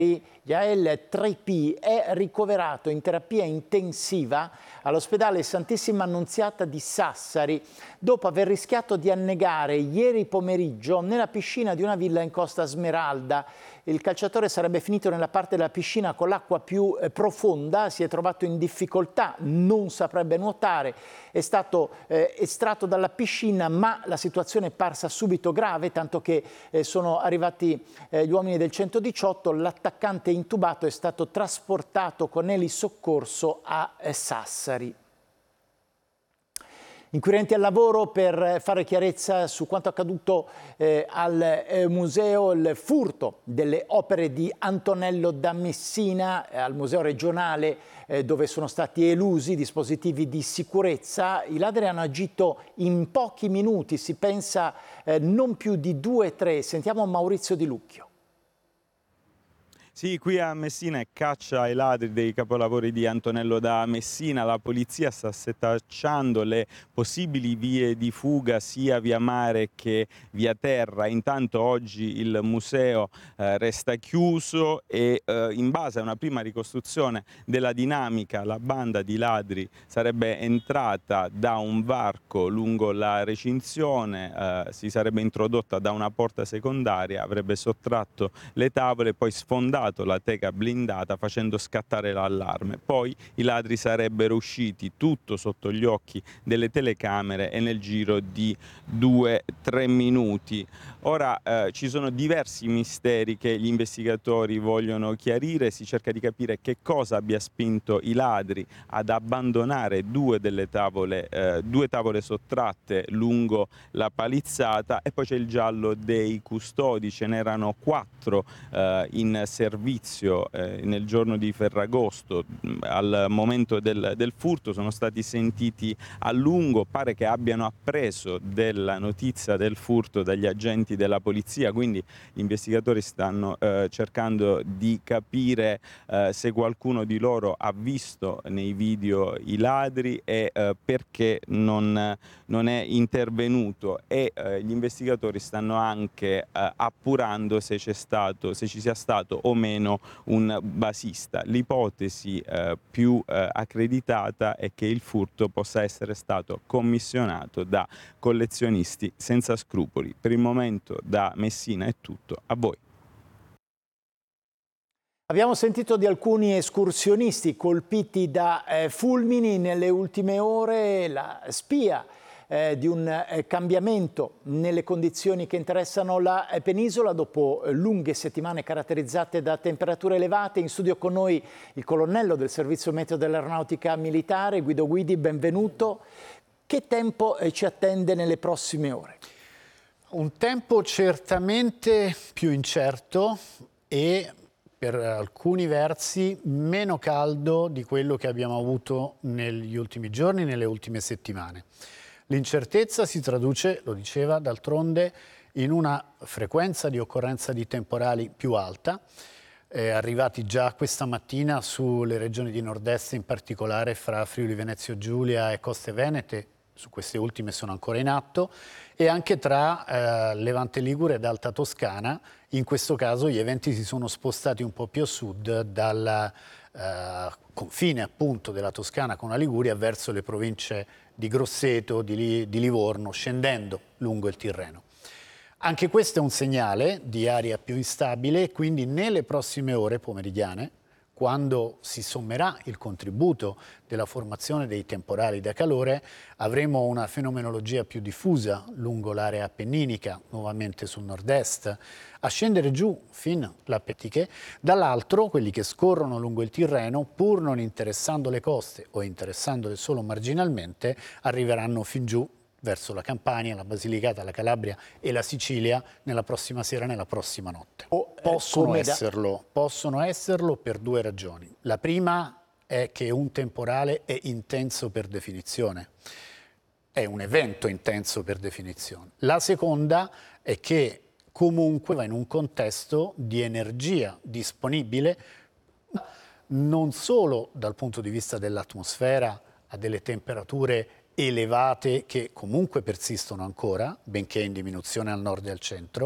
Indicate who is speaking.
Speaker 1: Yael Tripi è ricoverato in terapia intensiva all'ospedale Santissima Annunziata di Sassari dopo aver rischiato di annegare ieri pomeriggio nella piscina di una villa in Costa Smeralda. Il calciatore sarebbe finito nella parte della piscina con l'acqua più profonda, si è trovato in difficoltà, non saprebbe nuotare, è stato estratto dalla piscina, ma la situazione è parsa subito grave, tanto che sono arrivati gli uomini del 118, l'attaccante intubato è stato trasportato con elisoccorso a Sassari. Inquirenti al lavoro per fare chiarezza su quanto accaduto al museo, il furto delle opere di Antonello da Messina al museo regionale dove sono stati elusi dispositivi di sicurezza. I ladri hanno agito in pochi minuti, si pensa non più di 2-3. Sentiamo Maurizio Di Lucchio.
Speaker 2: Sì, qui a Messina è caccia ai ladri dei capolavori di Antonello da Messina. La polizia sta setacciando le possibili vie di fuga sia via mare che via terra. Intanto oggi il museo resta chiuso e in base a una prima ricostruzione della dinamica la banda di ladri sarebbe entrata da un varco lungo la recinzione, si sarebbe introdotta da una porta secondaria, avrebbe sottratto le tavole e poi sfondato la teca blindata facendo scattare l'allarme. Poi i ladri sarebbero usciti, tutto sotto gli occhi delle telecamere e nel giro di 2-3 minuti. Ora ci sono diversi misteri che gli investigatori vogliono chiarire, si cerca di capire che cosa abbia spinto i ladri ad abbandonare due tavole sottratte lungo la palizzata, e poi c'è il giallo dei custodi. Ce n'erano 4 in servizio nel giorno di Ferragosto. Al momento del furto sono stati sentiti a lungo, pare che abbiano appreso della notizia del furto dagli agenti della polizia, quindi gli investigatori stanno cercando di capire se qualcuno di loro ha visto nei video i ladri e perché non è intervenuto, e gli investigatori stanno anche appurando se ci sia stato o meno un basista. L'ipotesi più accreditata è che il furto possa essere stato commissionato da collezionisti senza scrupoli. Per il momento da Messina è tutto, a voi.
Speaker 1: Abbiamo sentito di alcuni escursionisti colpiti da fulmini nelle ultime ore, la spia di un cambiamento nelle condizioni che interessano la penisola dopo lunghe settimane caratterizzate da temperature elevate. In studio con noi il colonnello del Servizio Meteo dell'Aeronautica Militare, Guido Guidi, benvenuto. Che tempo ci attende nelle prossime ore?
Speaker 3: Un tempo certamente più incerto e per alcuni versi meno caldo di quello che abbiamo avuto negli ultimi giorni, nelle ultime settimane. L'incertezza si traduce, lo diceva d'altronde, in una frequenza di occorrenza di temporali più alta, arrivati già questa mattina sulle regioni di nord-est, in particolare fra Friuli Venezia Giulia e Coste Venete. Su queste ultime sono ancora in atto, e anche tra Levante Ligure ed Alta Toscana. In questo caso gli eventi si sono spostati un po' più a sud dal confine appunto della Toscana con la Liguria verso le province di Grosseto, di Livorno, scendendo lungo il Tirreno. Anche questo è un segnale di aria più instabile, quindi nelle prossime ore pomeridiane, quando si sommerà il contributo della formazione dei temporali da calore, avremo una fenomenologia più diffusa lungo l'area appenninica, nuovamente sul nord-est, a scendere giù fin le Appenniniche. Dall'altro, quelli che scorrono lungo il Tirreno, pur non interessando le coste o interessandole solo marginalmente, arriveranno fin giù verso la Campania, la Basilicata, la Calabria e la Sicilia nella prossima sera, nella prossima notte. Possono esserlo per 2 ragioni. La prima è che un temporale è intenso per definizione, è un evento intenso per definizione. La seconda è che comunque va in un contesto di energia disponibile, non solo dal punto di vista dell'atmosfera a delle temperature elevate che comunque persistono ancora, benché in diminuzione al nord e al centro,